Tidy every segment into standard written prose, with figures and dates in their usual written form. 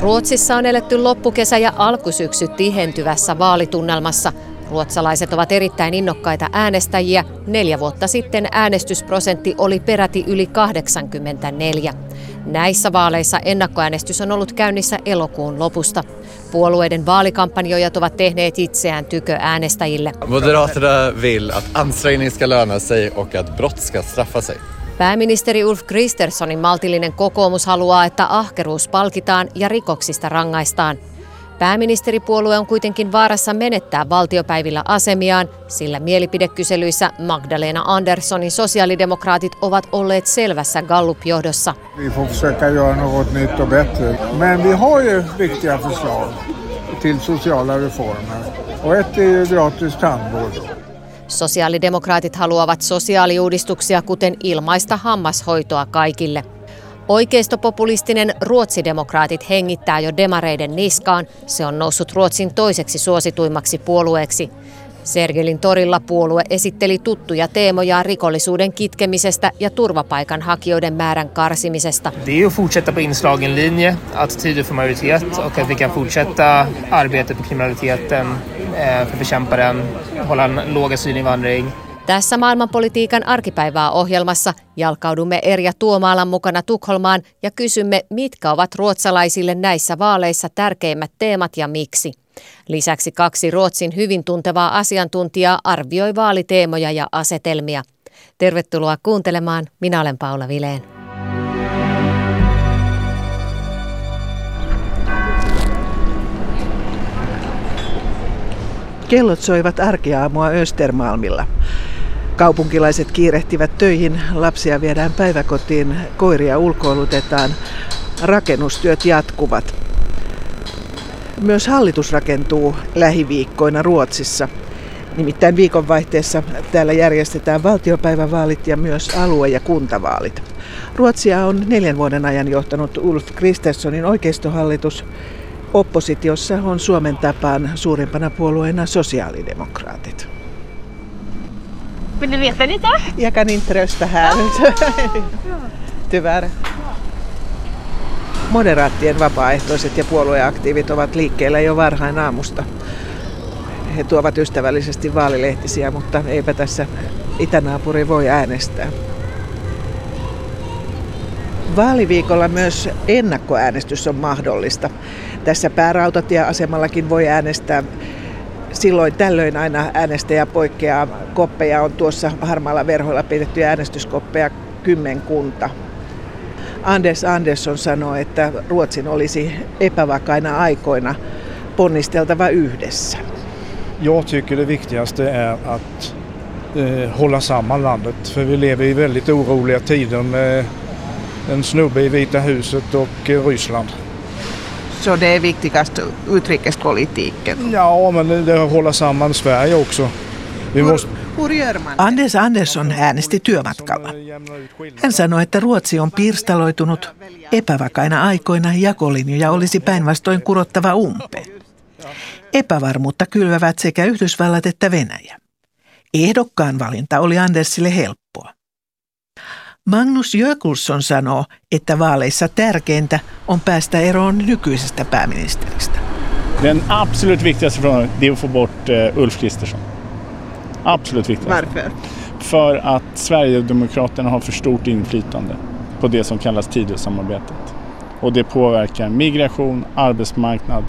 Ruotsissa on eletty loppukesä ja alkusyksy tihentyvässä vaalitunnelmassa. Ruotsalaiset ovat erittäin innokkaita äänestäjiä. 4 vuotta sitten äänestysprosentti oli peräti yli 84. Näissä vaaleissa ennakkoäänestys on ollut käynnissä elokuun lopusta. Puolueiden vaalikampanjoijat ovat tehneet itseään tykö äänestäjille. Moderaterna vill att ansträngning ska löna sig och att brott ska straffa sig. Pääministeri Ulf Kristerssonin maltillinen kokoomus haluaa, että ahkeruus palkitaan ja rikoksista rangaistaan. Pääministeripuolue on kuitenkin vaarassa menettää valtiopäivillä asemiaan, sillä mielipidekyselyissä Magdalena Anderssonin sosiaalidemokraatit ovat olleet selvässä Gallup-johdossa. Vi får försöka göra något nytt och bättre. Men vi har ju viktiga förslag till sociala reformer. Och ett är ju gratis tandvård. Sosiaalidemokraatit haluavat sosiaaliuudistuksia, kuten ilmaista hammashoitoa kaikille. Oikeistopopulistinen Ruotsidemokraatit hengittää jo demareiden niskaan. Se on noussut Ruotsin toiseksi suosituimmaksi puolueeksi. Sergelin torilla puolue esitteli tuttuja teemoja rikollisuuden kitkemisestä ja turvapaikanhakijoiden määrän karsimisesta. Det är ju fortsätta på inslagen linje, attityder för majoritet och att vi kan fortsätta arbetet på kriminaliteten för att bekämpa den, hålla en låg asylinvandring. Tässä maailmanpolitiikan arkipäivää ohjelmassa jalkaudumme Erja Tuomaalan mukana Tukholmaan ja kysymme, mitkä ovat ruotsalaisille näissä vaaleissa tärkeimmät teemat ja miksi. Lisäksi 2 Ruotsin hyvin tuntevaa asiantuntijaa arvioi vaaliteemoja ja asetelmia. Tervetuloa kuuntelemaan. Minä olen Paula Vilén. Kellot soivat arkiaamua Östermalmilla. Kaupunkilaiset kiirehtivät töihin, lapsia viedään päiväkotiin, koiria ulkoilutetaan, rakennustyöt jatkuvat. Myös hallitus rakentuu lähiviikkoina Ruotsissa. Nimittäin viikonvaihteessa täällä järjestetään valtiopäivävaalit ja myös alue- ja kuntavaalit. Ruotsia on 4 vuoden ajan johtanut Ulf Kristerssonin oikeistohallitus. Oppositiossa on Suomen tapaan suurimpana puolueena sosiaalidemokraatit. Vill du veta lite? Jag kan inte rösta här. Tyvärr. Moderaattien vapaaehtoiset ja puolueaktiivit ovat liikkeellä jo varhain aamusta. He tuovat ystävällisesti vaalilehtisiä, mutta eipä tässä itänaapuri voi äänestää. Vaaliviikolla myös ennakkoäänestys on mahdollista. Tässä päärautatieasemallakin voi äänestää. Silloin tällöin aina äänestäjä poikkeaa. Koppeja on tuossa harmaalla verhoilla piirrettyjä äänestyskoppeja kymmenkunta. Anders Andersson sanoi, että Ruotsin olisi epävakaina aikoina ponnisteltava yhdessä. Jag tycker det viktigaste är att hålla samman landet. För vi lever i väldigt oroliga tider med en snubbe i Vita huset och Ryssland. Så det är viktigast utrikespolitiken. Ja, men det håller samman Sverige också. Anders Andersson äänesti työmatkalla. Hän sanoi, että Ruotsi on pirstaloitunut. Epävakaina aikoina jakolinjoja olisi päinvastoin kurottava umpeen. Epävarmuutta kylvävät sekä Yhdysvallat että Venäjä. Ehdokkaan valinta oli Andersille helppoa. Magnus Jökulsson sanoo, että vaaleissa tärkeintä on päästä eroon nykyisestä pääministeristä. Den absolut viktigaste frågan är att få bort Ulf Kristersson. Absolut viktigast. Varför? För att Sverigedemokraterna har för stort inflytande på det som kallas Tidösamarbetet. Och det påverkar migration, arbetsmarknad,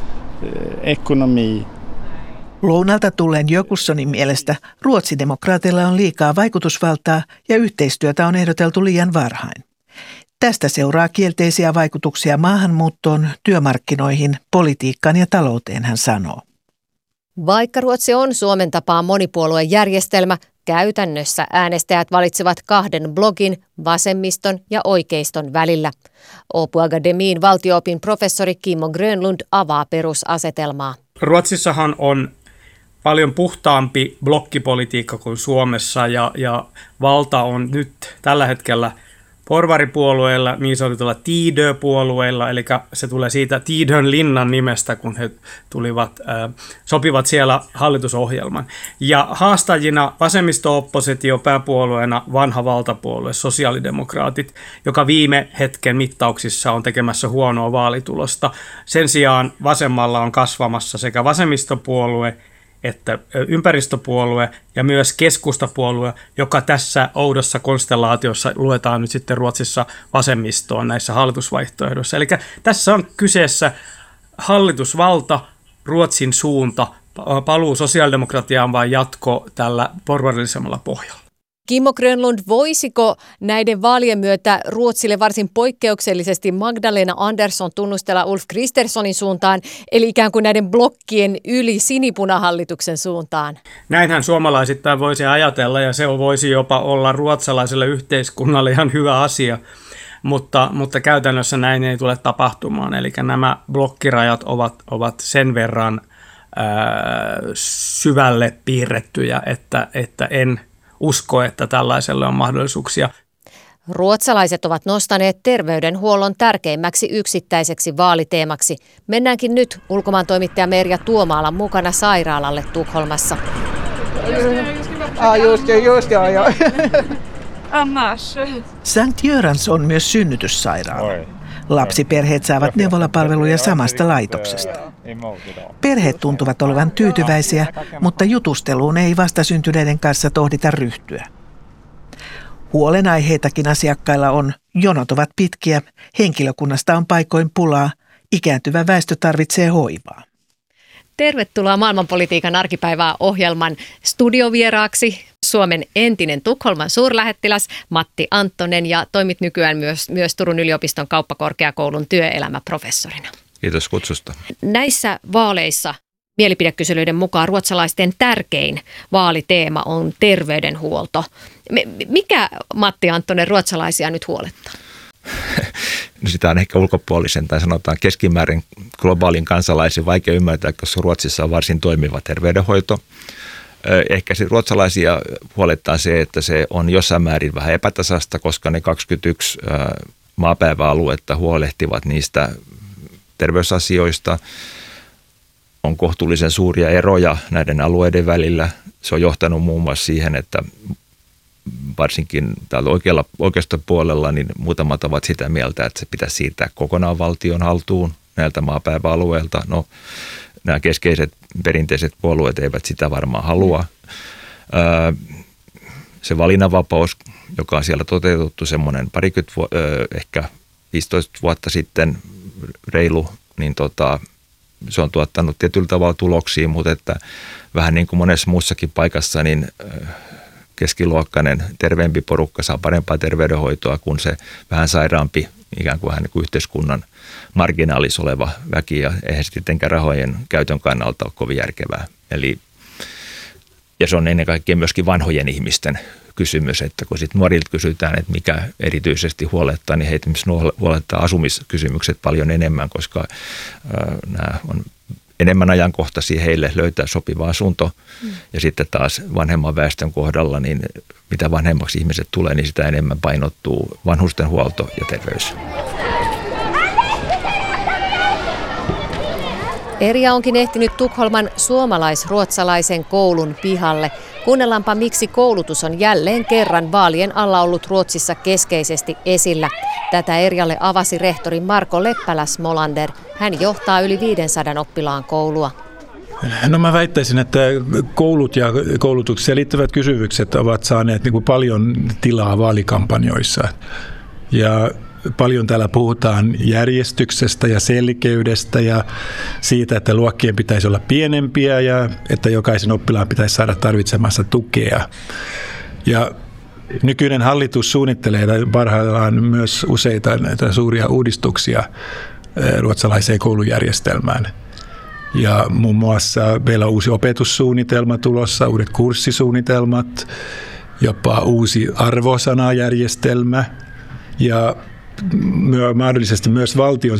ekonomi. Lounalta tulleen Jökulssonin mielestä ruotsidemokraateilla on liikaa vaikutusvaltaa ja yhteistyötä on ehdoteltu liian varhain. Tästä seuraa kielteisiä vaikutuksia maahanmuuttoon, työmarkkinoihin, politiikkaan ja talouteen, hän sanoo. Vaikka Ruotsi on Suomen tapaan monipuoluejärjestelmä, käytännössä äänestäjät valitsevat 2 blogin, vasemmiston ja oikeiston välillä. Åbo Akademiin valtio-opin professori Kimmo Grönlund avaa perusasetelmaa. Ruotsissahan on paljon puhtaampi blokkipolitiikka kuin Suomessa ja valta on nyt tällä hetkellä porvaripuolueilla, niin sanotulla Tidö-puolueilla, eli se tulee siitä Tidön linnan nimestä, kun he sopivat siellä hallitusohjelman. Ja haastajina vasemmisto-oppositio pääpuolueena vanha valtapuolue, sosiaalidemokraatit, joka viime hetken mittauksissa on tekemässä huonoa vaalitulosta. Sen sijaan vasemmalla on kasvamassa sekä vasemmistopuolue että ympäristöpuolue ja myös keskustapuolue, joka tässä oudossa konstellaatiossa luetaan nyt sitten Ruotsissa vasemmistoon näissä hallitusvaihtoehdoissa. Eli tässä on kyseessä hallitusvalta, Ruotsin suunta, paluu sosiaalidemokratiaan vai jatko tällä porvarillisemmalla pohjalla. Kimmo Grönlund, voisiko näiden vaalien myötä Ruotsille varsin poikkeuksellisesti Magdalena Andersson tunnustella Ulf Kristerssonin suuntaan, eli ikään kuin näiden blokkien yli sinipunahallituksen suuntaan? Näinhän suomalaisittain voisi ajatella, ja se voisi jopa olla ruotsalaiselle yhteiskunnalle ihan hyvä asia, mutta käytännössä näin ei tule tapahtumaan. Eli nämä blokkirajat ovat sen verran syvälle piirrettyjä, että en usko, että tällaiselle on mahdollisuuksia. Ruotsalaiset ovat nostaneet terveydenhuollon tärkeimmäksi yksittäiseksi vaaliteemaksi. Mennäänkin nyt ulkomaantoimittaja Merja Tuomaalan mukana sairaalalle Tukholmassa. Sankt Görans on myös synnytyssairaala. Lapsiperheet saavat neuvolapalveluja samasta laitoksesta. Perheet tuntuvat olevan tyytyväisiä, mutta jutusteluun ei vastasyntyneiden kanssa tohdita ryhtyä. Huolenaiheitakin asiakkailla on. Jonot ovat pitkiä, henkilökunnasta on paikoin pulaa, ikääntyvä väestö tarvitsee hoivaa. Tervetuloa Maailmanpolitiikan arkipäivää -ohjelman studiovieraaksi Suomen entinen Tukholman suurlähettiläs Matti Anttonen, ja toimit nykyään myös Turun yliopiston kauppakorkeakoulun työelämäprofessorina. Kiitos kutsusta. Näissä vaaleissa mielipidekyselyiden mukaan ruotsalaisten tärkein vaaliteema on terveydenhuolto. Mikä, Matti Anttonen, ruotsalaisia nyt huolettaa? No sitä on ehkä ulkopuolisen tai sanotaan keskimäärin globaalin kansalaisen vaikea ymmärtää, koska Ruotsissa on varsin toimiva terveydenhoito. Ehkä se ruotsalaisia huolettaa se, että se on jossain määrin vähän epätasasta, koska ne 21 maapäiväaluetta huolehtivat niistä terveysasioista. On kohtuullisen suuria eroja näiden alueiden välillä. Se on johtanut muun muassa siihen, että varsinkin täällä oikeistopuolella niin muutamat ovat sitä mieltä, että se pitäisi siirtää kokonaan valtion haltuun näiltä maapäiväalueilta. No, nämä keskeiset perinteiset puolueet eivät sitä varmaan halua. Se valinnanvapaus, joka on siellä toteutettu semmoinen ehkä 15 vuotta sitten reilu, niin se on tuottanut tietyllä tavalla tuloksia, mutta että vähän niin kuin monessa muussakin paikassa, niin keskiluokkainen, terveempi porukka saa parempaa terveydenhoitoa kuin se vähän sairaampi, ikään kuin vähän niin kuin yhteiskunnan marginaalissa oleva väki, ja eihän sittenkään rahojen käytön kannalta ole kovin järkevää. Ja se on ennen kaikkea myöskin vanhojen ihmisten kysymys, että kun sitten nuorilta kysytään, että mikä erityisesti huolettaa, niin heitä huolettaa asumiskysymykset paljon enemmän, koska nämä on enemmän ajankohtaisia heille löytää sopiva asunto. Ja sitten taas vanhemman väestön kohdalla, niin mitä vanhemmaksi ihmiset tulee, niin sitä enemmän painottuu vanhustenhuolto ja terveys. Erja onkin ehtinyt Tukholman suomalais-ruotsalaisen koulun pihalle. Kuunnellaanpa, miksi koulutus on jälleen kerran vaalien alla ollut Ruotsissa keskeisesti esillä. Tätä Erjalle avasi rehtori Marko Leppälä-Smolander. Hän johtaa yli 500 oppilaan koulua. No mä väittäisin, että koulut ja koulutukseen liittyvät kysymykset ovat saaneet paljon tilaa vaalikampanjoissa. Ja paljon täällä puhutaan järjestyksestä ja selkeydestä ja siitä, että luokkien pitäisi olla pienempiä ja että jokaisen oppilaan pitäisi saada tarvitsemassa tukea. Ja nykyinen hallitus suunnittelee parhaillaan myös useita suuria uudistuksia ruotsalaiseen koulujärjestelmään. Ja muun muassa meillä on uusi opetussuunnitelma tulossa, uudet kurssisuunnitelmat, jopa uusi arvosanajärjestelmä ja mahdollisesti myös valtion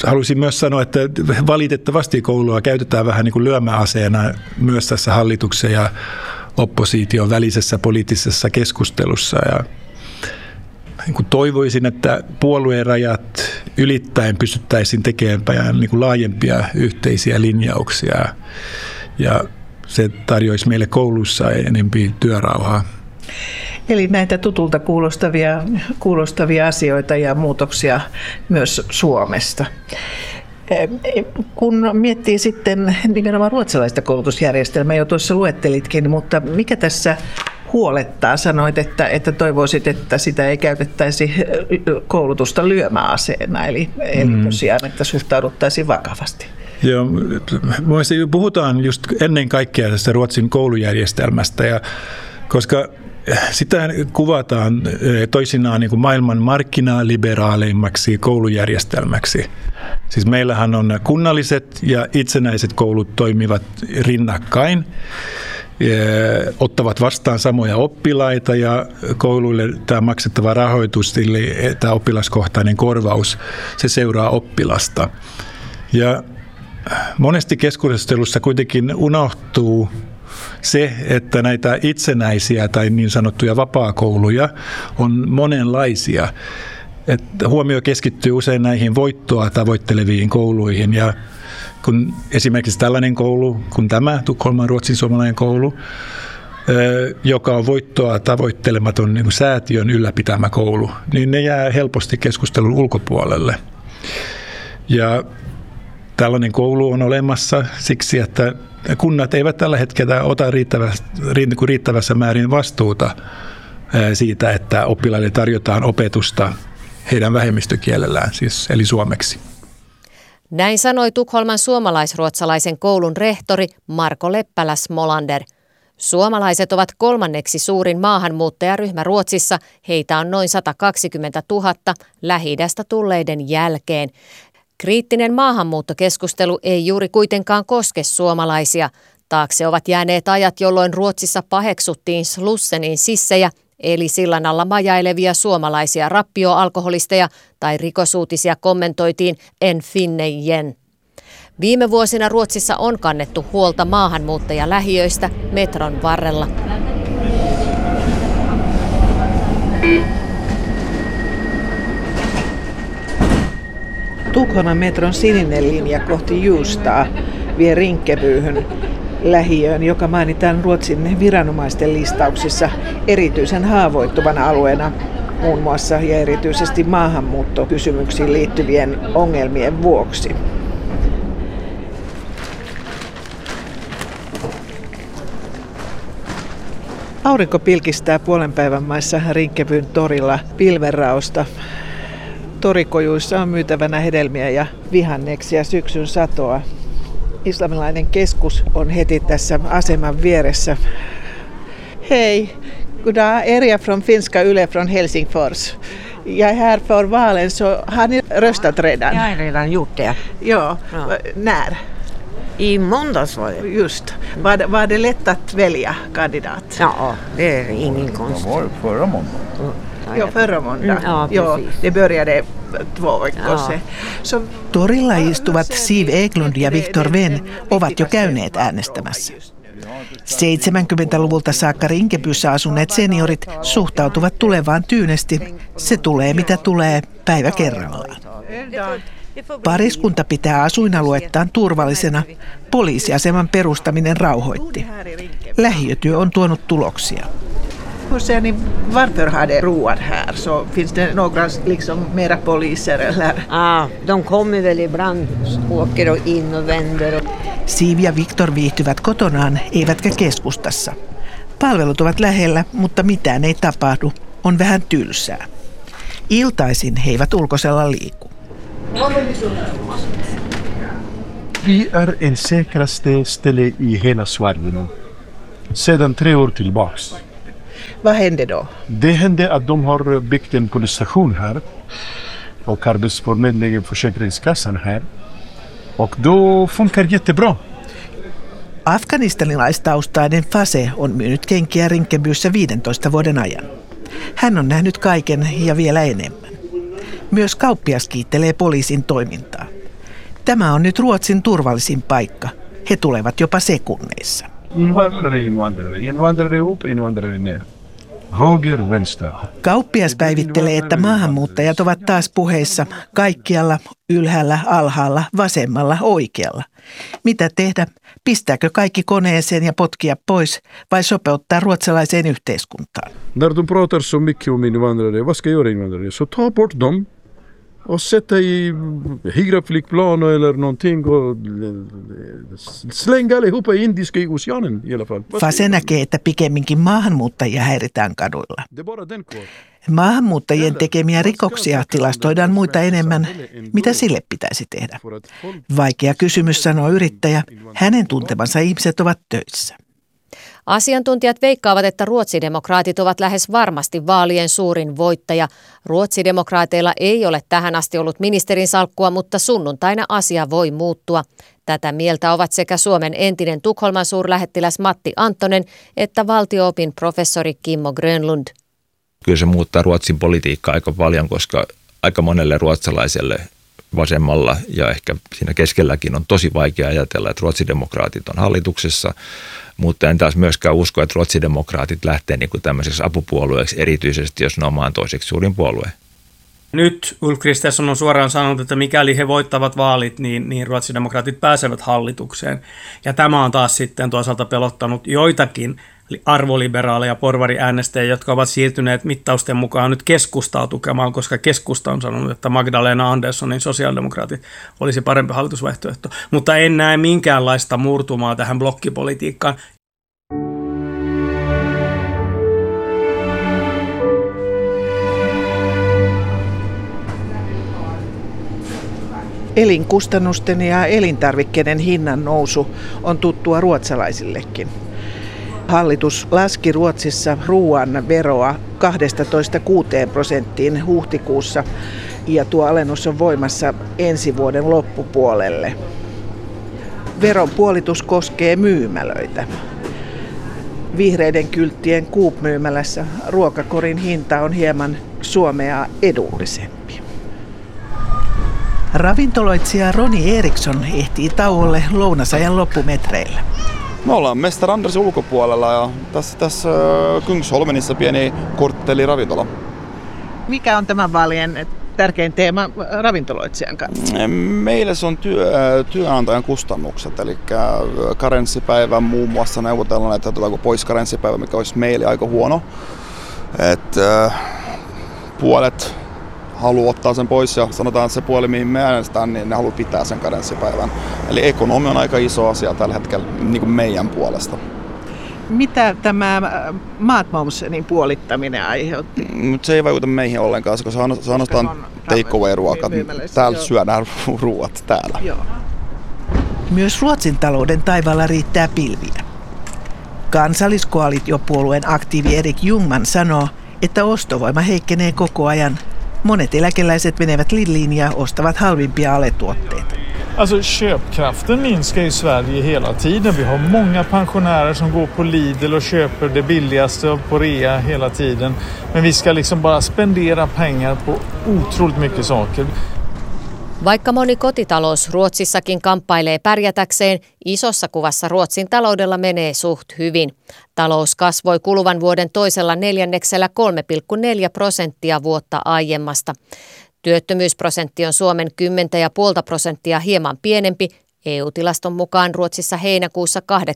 haluaisin myös sanoa, että valitettavasti koulua käytetään vähän niin kuin lyömäaseena myös tässä hallituksen ja opposition välisessä poliittisessa keskustelussa. Ja niin kuin toivoisin, että puolueen rajat ylittäen pystyttäisiin tekemään niin kuin laajempia yhteisiä linjauksia ja se tarjoaisi meille koulussa enemmän työrauhaa. Eli näitä tutulta kuulostavia asioita ja muutoksia myös Suomesta. Kun miettii sitten nimenomaan ruotsalaista koulutusjärjestelmää, jo tuossa luettelitkin, mutta mikä tässä huolettaa? Sanoit, että toivoisit, että sitä ei käytettäisi koulutusta lyömäaseena, eli tosiaan, että suhtauduttaisiin vakavasti. Joo, puhutaan just ennen kaikkea tästä Ruotsin koulujärjestelmästä, koska sitä kuvataan toisinaan niin kuin maailman markkinaliberaaleimmaksi koulujärjestelmäksi. Siis meillähän on kunnalliset ja itsenäiset koulut toimivat rinnakkain, ottavat vastaan samoja oppilaita ja kouluille tämä maksettava rahoitus, eli tämä oppilaskohtainen korvaus, se seuraa oppilasta. Ja monesti keskustelussa kuitenkin unohtuu se, että näitä itsenäisiä tai niin sanottuja vapaakouluja on monenlaisia. Että huomio keskittyy usein näihin voittoa tavoitteleviin kouluihin ja kun esimerkiksi tällainen koulu, kun tämä Tukholman ruotsin suomalainen koulu, joka on voittoa tavoittelematon niin kuin säätiön ylläpitämä koulu, niin ne jää helposti keskustelun ulkopuolelle. Ja tällainen koulu on olemassa siksi, että kunnat eivät tällä hetkellä ota riittävässä määrin vastuuta siitä, että oppilaille tarjotaan opetusta heidän vähemmistökielellään, siis eli suomeksi. Näin sanoi Tukholman suomalaisruotsalaisen koulun rehtori Marko Leppälä-Smolander. Suomalaiset ovat 3. suurin maahanmuuttajaryhmä Ruotsissa. Heitä on noin 120 000 Lähi-idästä tulleiden jälkeen. Kriittinen maahanmuuttokeskustelu ei juuri kuitenkaan koske suomalaisia. Taakse ovat jääneet ajat, jolloin Ruotsissa paheksuttiin Slussenin sissejä, eli sillan alla majailevia suomalaisia rappioalkoholisteja tai rikosuutisia kommentoitiin en finne igen. Viime vuosina Ruotsissa on kannettu huolta maahanmuuttajalähiöistä metron varrella. Tukholman metron sininen linja kohti Juustaa vie Rinkebyhyn lähiöön, joka mainitaan Ruotsin viranomaisten listauksissa erityisen haavoittuvana alueena muun muassa ja erityisesti maahanmuuttokysymyksiin liittyvien ongelmien vuoksi. Aurinko pilkistää puolenpäivän maissa Rinkebyn torilla pilvenraosta. Torikojuissa on myytävänä hedelmiä ja vihanneksia syksyn satoa. Islamilainen keskus on heti tässä aseman vieressä. Hej, god dag, är från Finska Yle från Helsingfors. Jag är här för valen, så har ni röstat redan? Jag har redan gjort det. Ja. När? I måndags var det. Just. Var det lätt att välja kandidat? Ja, det är ingen konst. Det var förra måndagen. Ja, förra måndag. Ja, det började 2 veckor sedan. Torilla istuvat Siv Eklund ja Viktor Venn ovat jo käyneet äänestämässä. 70-luvulta saakka Rinkebyssä asuneet seniorit suhtautuvat tulevaan tyynesti. Se tulee mitä tulee, päivä kerrallaan. Pariskunta pitää asuinaluettaan turvallisena. Poliisiaseman perustaminen rauhoitti. Lähiötyö on tuonut tuloksia. Hur ser ni, varför har det roat här? Så finns det några liksom mera poliser eller? De kommer väl ibland, åker in och vänder. Siv ja Viktor viihtyvät kotonaan, eivätkä keskustassa. Palvelut ovat lähellä, mutta mitään ei tapahdu. On vähän tylsää. Iltaisin he eivät ulkosella liiku. Vi är en säkraste ställe i hela Sverige sedan 3 år tillbaks. Vad hände då? Det hände att de har byggt en polisstation här och arbetsförmedlingen Försäkringskassan här. Och då funkar jättebra. Afganistanilaistaustaiinen Fase on myynyt kenkiä Rinkebyssä 15 vuoden ajan. Hän on nähnyt kaiken ja vielä enemmän. Myös kauppias kiittelee poliisin toimintaa. Tämä on nyt Ruotsin turvallisin paikka. He tulevat jopa sekunneissa. Kauppias päivittelee, että maahanmuuttajat ovat taas puheissa kaikkialla, ylhäällä, alhaalla, vasemmalla, oikealla. Mitä tehdä? Pistääkö kaikki koneeseen ja potkia pois vai sopeuttaa ruotsalaiseen yhteiskuntaan? När de pratar så mycket om invandrare, vad ska jag göra invandrare? Så ta bort dem och sätta i hygraflygplan eller någonting och slänga allihopa i Indiska oceanen i alla fall. Fase näkee, että pikemminkin maahanmuuttajia häiritään kaduilla. Maahanmuuttajien tekemiä rikoksia tilastoidaan muita enemmän. Mitä sille pitäisi tehdä? Vaikea kysymys, sanoo yrittäjä. Hänen tuntemansa ihmiset ovat töissä. Asiantuntijat veikkaavat, että ruotsidemokraatit ovat lähes varmasti vaalien suurin voittaja. Ruotsidemokraateilla ei ole tähän asti ollut ministerin salkkua, mutta sunnuntaina asia voi muuttua. Tätä mieltä ovat sekä Suomen entinen Tukholman suurlähettiläs Matti Anttonen että valtio-opin professori Kimmo Grönlund. Kyllä se muuttaa Ruotsin politiikkaa aika paljon, koska aika monelle ruotsalaiselle vasemmalla ja ehkä siinä keskelläkin on tosi vaikea ajatella, että ruotsidemokraatit on hallituksessa, mutta en taas myöskään usko, että ruotsidemokraatit lähtee niin kuin tämmöiseksi apupuolueeksi, erityisesti jos ne on maan toiseksi suurin puolue. Nyt Ulf Kristersson on suoraan sanonut, että mikäli he voittavat vaalit, niin ruotsidemokraatit pääsevät hallitukseen. Ja tämä on taas sitten toisaalta pelottanut joitakin arvoliberaaleja porvariäänestäjiä, jotka ovat siirtyneet mittausten mukaan nyt keskustaa tukemaan, koska keskusta on sanonut, että Magdalena Anderssonin sosiaalidemokraatit olisi parempi hallitusvaihtoehto. Mutta en näe minkäänlaista murtumaa tähän blokkipolitiikkaan. Elinkustannusten ja elintarvikkeiden hinnan nousu on tuttua ruotsalaisillekin. Hallitus laski Ruotsissa ruoan veroa 12–6% huhtikuussa ja tuo alennus on voimassa ensi vuoden loppupuolelle. Veron puolitus koskee myymälöitä. Vihreiden kylttien Coop-myymälässä ruokakorin hinta on hieman Suomea edullisempi. Ravintoloitsija Roni Eriksson ehtii tauolle lounasajan loppumetreillä. Me ollaan Mestar Andersin ulkopuolella ja tässä Kungsholmenissa pieni kortteliravintola. Mikä on tämän vaalien tärkein teema ravintoloitsijan kanssa? Meille se on työnantajan kustannukset, eli karenssipäivä muun muassa neuvotellaan, että otetaanko pois karenssipäivä, mikä olisi meille aika huono. Puolet haluaa ottaa sen pois ja sanotaan, että se puoli, mihin me äänestetään, niin ne haluaa pitää sen karenssipäivän. Eli ekonomia on aika iso asia tällä hetkellä niin kuin meidän puolesta. Mitä tämä Matmomsenin puolittaminen aiheutti? Se ei vaikuta meihin ollenkaan, koska se on ainoastaan takeaway-ruokat. Täällä syödään ruoat täällä. Joo. Myös Ruotsin talouden taivaalla riittää pilviä. Kansalliskoalitiopuolueen aktiivi Erik Ljungman sanoo, että ostovoima heikkenee koko ajan. Monet eläkeläiset menevät Lidliin ja ostavat halvimpia aletuotteita. Alltså köpkraften minskar i Sverige hela tiden. Vi har många pensionärer som går på Lidl och köper det billigaste på rea hela tiden. Men vi ska liksom bara spendera pengar på otroligt mycket saker. Vaikka moni kotitalous Ruotsissakin kamppailee pärjätäkseen, isossa kuvassa Ruotsin taloudella menee suht hyvin. Talous kasvoi kuluvan vuoden toisella neljänneksellä 3,4% vuotta aiemmasta. Työttömyysprosentti on Suomen 10,5% hieman pienempi. EU-tilaston mukaan Ruotsissa heinäkuussa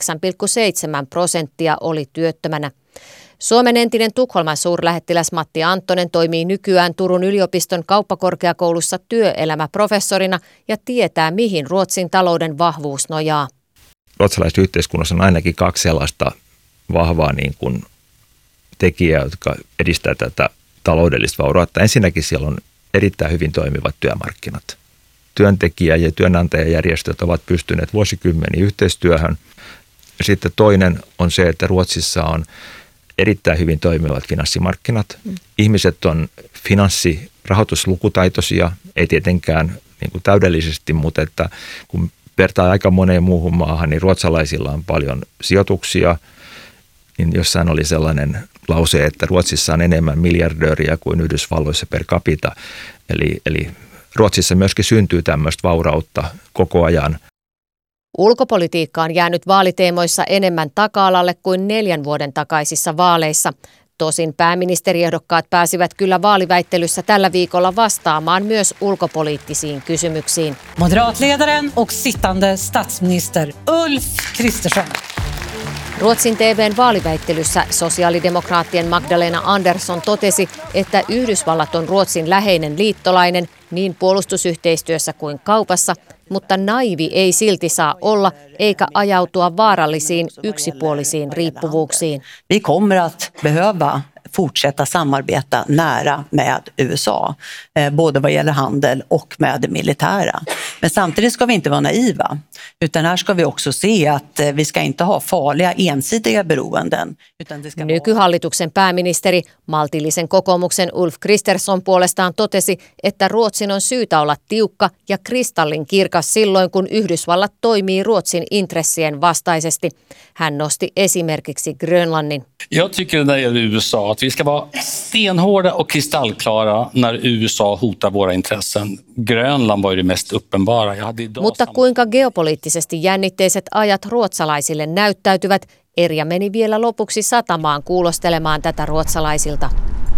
8,7% oli työttömänä. Suomen entinen Tukholman suurlähettiläs Matti Anttonen toimii nykyään Turun yliopiston kauppakorkeakoulussa työelämäprofessorina ja tietää, mihin Ruotsin talouden vahvuus nojaa. Ruotsalaisessa yhteiskunnassa on ainakin kaksi sellaista vahvaa niin kuin tekijää, jotka edistää tätä taloudellista vaurautta. Ensinnäkin siellä on erittäin hyvin toimivat työmarkkinat. Työntekijä- ja työnantajajärjestöt ovat pystyneet vuosikymmeniä yhteistyöhön. Sitten toinen on se, että Ruotsissa on erittäin hyvin toimivat finanssimarkkinat. Ihmiset on finanssirahoituslukutaitoisia, ei tietenkään niin kuin täydellisesti, mutta että kun vertaa aika moneen muuhun maahan, niin ruotsalaisilla on paljon sijoituksia. Niin jossain oli sellainen lause, että Ruotsissa on enemmän miljardööriä kuin Yhdysvalloissa per capita. Eli Ruotsissa myöskin syntyy tämmöistä vaurautta koko ajan. Ulkopolitiikka on jäänyt vaaliteemoissa enemmän taka-alalle kuin 4 vuoden takaisissa vaaleissa. Tosin pääministeriehdokkaat pääsivät kyllä vaaliväittelyssä tällä viikolla vastaamaan myös ulkopoliittisiin kysymyksiin. Moderatledaren och sittande statsminister Ulf Kristersson. Ruotsin TV:n vaaliväittelyssä sosiaalidemokraattien Magdalena Andersson totesi, että Yhdysvallat on Ruotsin läheinen liittolainen niin puolustusyhteistyössä kuin kaupassa, mutta naivi ei silti saa olla eikä ajautua vaarallisiin yksipuolisiin riippuvuuksiin. Vi kommer att behöva fortsätta samarbeta nära med USA, både vad gäller handel och med det militära. Men samtidigt ska vi inte vara naiva, utan här ska vi också se att vi ska inte ha farliga ensidiga beroenden. Nykyhallituksen pääministeri, maltillisen kokoomuksen Ulf Kristersson puolestaan totesi, että Ruotsin on syytä olla tiukka ja kristallinkirkas silloin, kun Yhdysvallat toimii Ruotsin intressien vastaisesti. Hän nosti esimerkiksi Grönlannin. Jag tycker när det gäller USA att vi ska vara stenhårda och kristallklara när USA hotar våra intressen. Grönland var ju det mest uppenbara. Mutta kuinka geopoliittisesti jännitteiset ajat ruotsalaisille näyttäytyvät, Erja meni vielä lopuksi satamaan kuulostelemaan tätä ruotsalaisilta.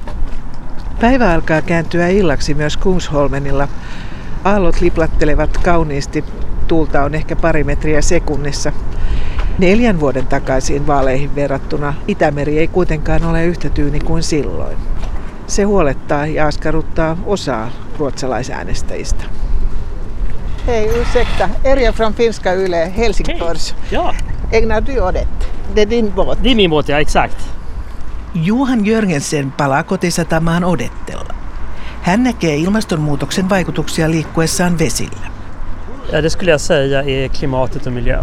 Päivä alkaa kääntyä illaksi myös Kungsholmenilla. Aallot liplattelevat kauniisti, tuulta on ehkä 2 metriä sekunnissa. 4 vuoden takaisiin vaaleihin verrattuna Itämeri ei kuitenkaan ole yhtä tyyni kuin silloin. Se huolettaa ja askarruttaa osaa ruotsalaisäänestäjistä. Hej, ursäkta. Erja från finska Yle, Helsingfors. Ja. Ägnar du åt det? Det är din båt. Det är min båt, ja, exakt. Johan Jörgensen palaa kotisatamaan odettella. Hän näkee ilmastonmuutoksen vaikutuksia liikkuessaan vesillä. Ja, det skulle jag säga är klimatet och miljö.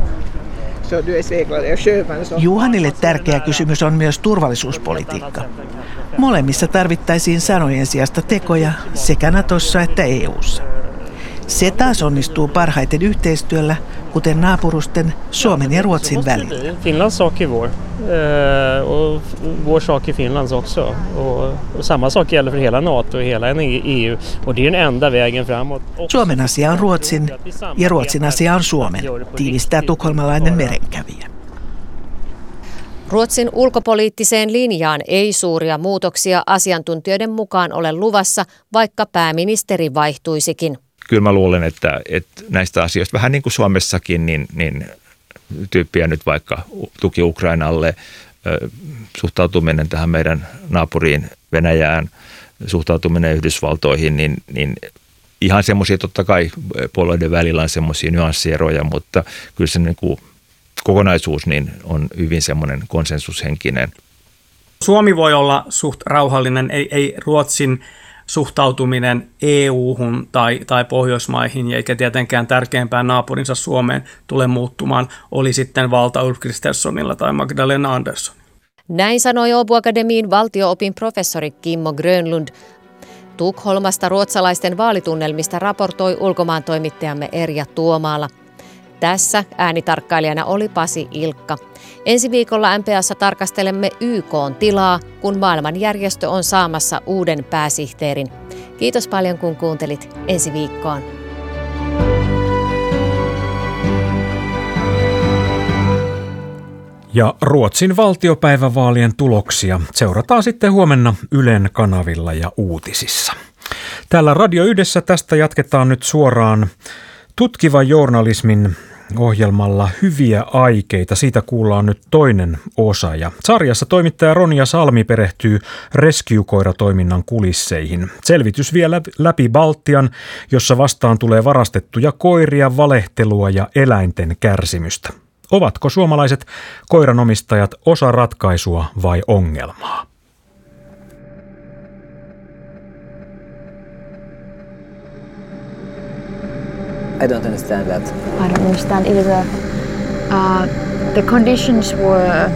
Juhanille tärkeä kysymys on myös turvallisuuspolitiikka. Molemmissa tarvittaisiin sanojen sijasta tekoja sekä Natossa että EU:ssa. Se taas onnistuu parhaiten yhteistyöllä, kuten naapurusten Suomen ja Ruotsin välillä. Finlands sak är vår. Och vår sak är Finlands också. Och samma sak gäller för hela NATO och hela EU. Och det är den enda vägen framåt. Suomen asia on Ruotsin ja Ruotsin asia on Suomen, tiivistää tukholmalainen merenkävijä. Ruotsin ulkopoliittiseen linjaan ei suuria muutoksia asiantuntijoiden mukaan ole luvassa, vaikka pääministeri vaihtuisikin. Kyllä mä luulen, että näistä asioista, vähän niin kuin Suomessakin, niin tyyppiä nyt vaikka tuki Ukrainalle, suhtautuminen tähän meidän naapuriin Venäjään, suhtautuminen Yhdysvaltoihin, niin ihan semmoisia totta kai puolueiden välillä on semmoisia nyanssieroja, mutta kyllä se niin kuin kokonaisuus niin on hyvin semmoinen konsensushenkinen. Suomi voi olla suht rauhallinen, ei Ruotsin suhtautuminen EU-hun tai Pohjoismaihin, eikä tietenkään tärkeimpään naapurinsa Suomeen tule muuttumaan, oli sitten valta Ulf Kristerssonilla tai Magdalena Andersson. Näin sanoi Åbo Akademiin valtio-opin professori Kimmo Grönlund. Tukholmasta ruotsalaisten vaalitunnelmista raportoi ulkomaantoimittajamme Erja Tuomaala. Tässä äänitarkkailijana oli Pasi Ilkka. Ensi viikolla MPA:ssa tarkastelemme YK:n tilaa, kun maailmanjärjestö on saamassa uuden pääsihteerin. Kiitos paljon, kun kuuntelit. Ensi viikkoon. Ja Ruotsin valtiopäivävaalien tuloksia seurataan sitten huomenna Ylen kanavilla ja uutisissa. Täällä Radio Yhdessä tästä jatketaan nyt suoraan tutkivan journalismin ohjelmalla Hyviä aikeita. Siitä kuullaan nyt toinen osa. Ja sarjassa toimittaja Ronja Salmi perehtyy rescue-koiratoiminnan kulisseihin. Selvitys vie läpi Baltian, jossa vastaan tulee varastettuja koiria, valehtelua ja eläinten kärsimystä. Ovatko suomalaiset koiranomistajat osa ratkaisua vai ongelmaa? I don't understand that. I don't understand either. The conditions were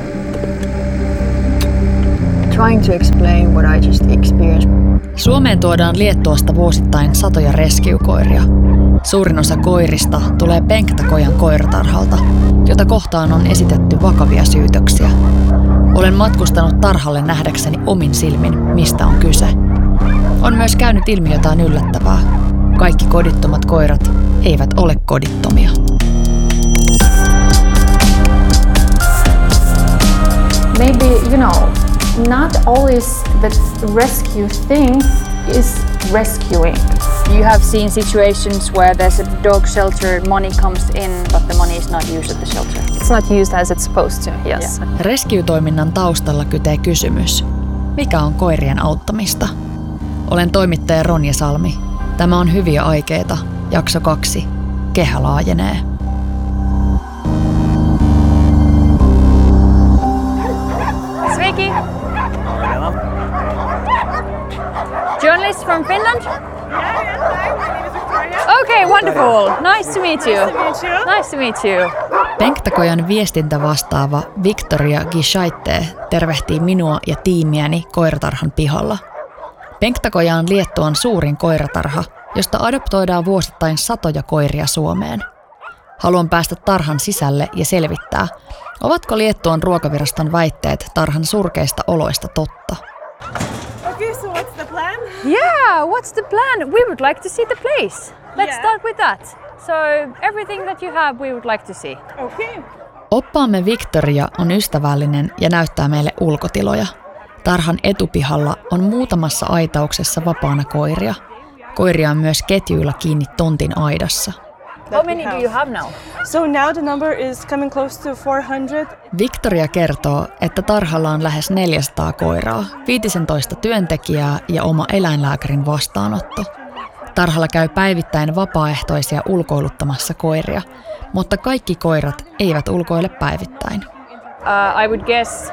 trying to explain what I just experienced. Suomeen tuodaan Liettuasta vuosittain satoja rescue-koiria. Suurin osa koirista tulee Penktakojan koiratarhalta, jota kohtaan on esitetty vakavia syytöksiä. Olen matkustanut tarhalle nähdäkseni omin silmin, mistä on kyse. On myös käynyt ilmi jotain yllättävää. Kaikki kodittomat koirat eivät ole kodittomia. Maybe, not always the rescue thing is rescuing. You have seen situations where there's a dog shelter, money comes in, but the money is not used at the shelter. It's not used as it's supposed to, yes. Yeah. Rescue-toiminnan taustalla kytee kysymys. Mikä on koirien auttamista? Olen toimittaja Ronja Salmi. Tämä on Hyviä aikeita, jakso 2. Kehä laajenee. Sveiki! Journalist from Finland? Okay, wonderful. Nice to meet you. Nice to meet you. Penktakojan viestintävastaava Victoria Gishaite tervehtii minua ja tiimiäni koiratarhan pihalla. Penktakoja on Liettuan suurin koiratarha, josta adoptoidaan vuosittain satoja koiria Suomeen. Haluan päästä tarhan sisälle ja selvittää, ovatko Liettuan ruokaviraston väitteet tarhan surkeista oloista totta. Okay, so what's the plan? Yeah, what's the plan? We would like to see the place. Let's start with that. So everything that you have, we would like to see. Okay. Oppaamme Victoria on ystävällinen ja näyttää meille ulkotiloja. Tarhan etupihalla on muutamassa aitauksessa vapaana koiria. Koiria on myös ketjuilla kiinni tontin aidassa. How many do you have now? So now the number is coming close to 400. Victoria kertoo, että tarhalla on lähes 400 koiraa, 15 työntekijää ja oma eläinlääkärin vastaanotto. Tarhalla käy päivittäin vapaaehtoisia ulkoiluttamassa koiria, mutta kaikki koirat eivät ulkoile päivittäin. I would guess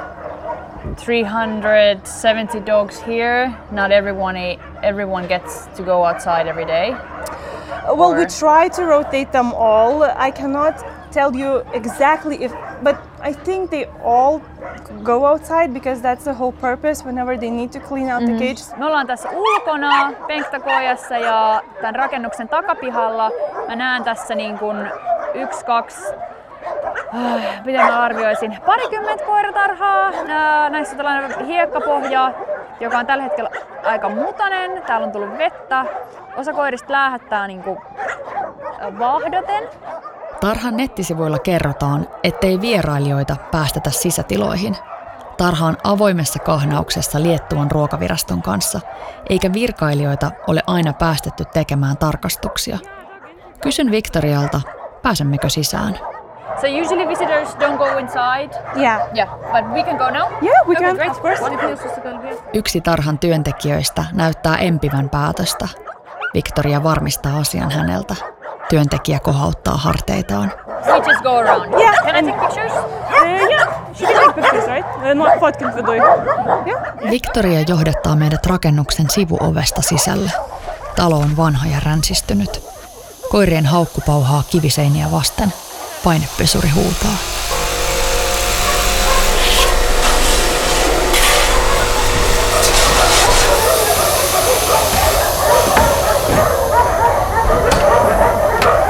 370 dogs here. Not everyone gets to go outside every day. Well, we try to rotate them all. I cannot tell you exactly but I think they all go outside because that's the whole purpose whenever they need to clean out the cages. Me ollaan tässä ulkona Penktakojassa ja tämän rakennuksen takapihalla. Mä näen tässä niin kuin 1, 2, miten mä arvioisin, 20 koiratarhaa. Näissä on tällainen hiekkapohja, joka on tällä hetkellä aika mutainen. Täällä on tullut vettä. Osa koirista läähättää niinku vahdoten. Tarhan nettisivuilla kerrotaan, ettei vierailijoita päästetä sisätiloihin. Tarha on avoimessa kahnauksessa Liettuan ruokaviraston kanssa, eikä virkailijoita ole aina päästetty tekemään tarkastuksia. Kysyn Victorialta, pääsemmekö sisään? So usually visitors don't go inside. Yeah. But we can go now? Yeah, we can. Great. Of course. Yksi tarhan työntekijöistä näyttää empivän päätöstä. Victoria varmistaa asian häneltä. Työntekijä kohauttaa harteitaan. We just go around. Yeah. Can I take pictures? Yeah. She can take pictures, right? Not fotkin för dig. Yeah. Victoria johdattaa meidät rakennuksen sivuovesta sisälle. Talo on vanha ja ränsistynyt. Koirien haukku pauhaa kiviseiniä vasten. Painepesuri huutaa.